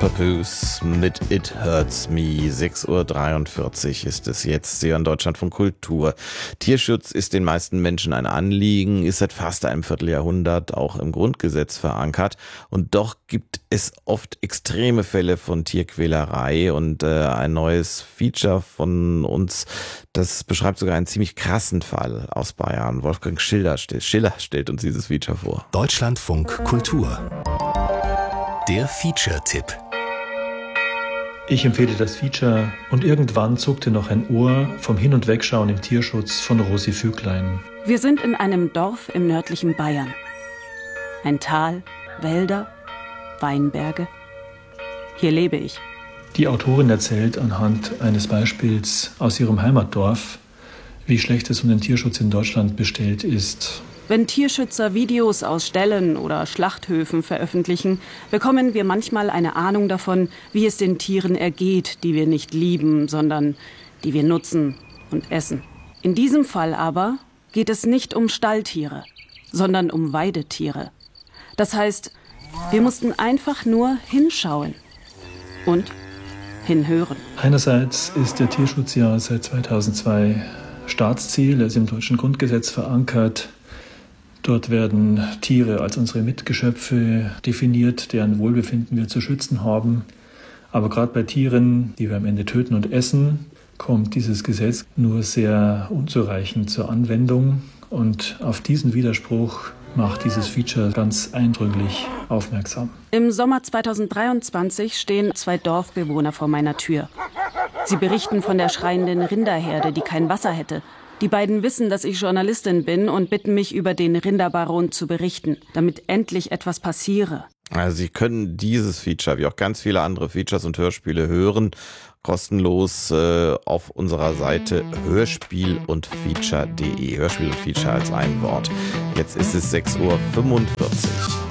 Papoose mit It Hurts Me. 6:43 Uhr ist es jetzt hier in Deutschland von Kultur. Tierschutz ist den meisten Menschen ein Anliegen, ist seit fast einem Vierteljahrhundert auch im Grundgesetz verankert. Und doch gibt es oft extreme Fälle von Tierquälerei. Und ein neues Feature von uns, das beschreibt sogar einen ziemlich krassen Fall aus Bayern. Wolfgang Schiller stellt uns dieses Feature vor. Deutschlandfunk Kultur. Der Feature-Tipp. Ich empfehle das Feature Und irgendwann zuckte noch ein Ohr vom Hin- und Wegschauen im Tierschutz von Rosi Füglein. Wir sind in einem Dorf im nördlichen Bayern. Ein Tal, Wälder, Weinberge. Hier lebe ich. Die Autorin erzählt anhand eines Beispiels aus ihrem Heimatdorf, wie schlecht es um den Tierschutz in Deutschland bestellt ist. Wenn Tierschützer Videos aus Ställen oder Schlachthöfen veröffentlichen, bekommen wir manchmal eine Ahnung davon, wie es den Tieren ergeht, die wir nicht lieben, sondern die wir nutzen und essen. In diesem Fall aber geht es nicht um Stalltiere, sondern um Weidetiere. Das heißt, wir mussten einfach nur hinschauen und hinhören. Einerseits ist der Tierschutz ja seit 2002 Staatsziel, er ist im deutschen Grundgesetz verankert. Dort werden Tiere als unsere Mitgeschöpfe definiert, deren Wohlbefinden wir zu schützen haben. Aber gerade bei Tieren, die wir am Ende töten und essen, kommt dieses Gesetz nur sehr unzureichend zur Anwendung. Und auf diesen Widerspruch macht dieses Feature ganz eindrücklich aufmerksam. Im Sommer 2023 stehen 2 Dorfbewohner vor meiner Tür. Sie berichten von der schreienden Rinderherde, die kein Wasser hätte. Die beiden wissen, dass ich Journalistin bin und bitten mich, über den Rinderbaron zu berichten, damit endlich etwas passiere. Also Sie können dieses Feature, wie auch ganz viele andere Features und Hörspiele hören, kostenlos auf unserer Seite hörspielundfeature.de. Hörspiel und Feature als ein Wort. Jetzt ist es 6:45 Uhr.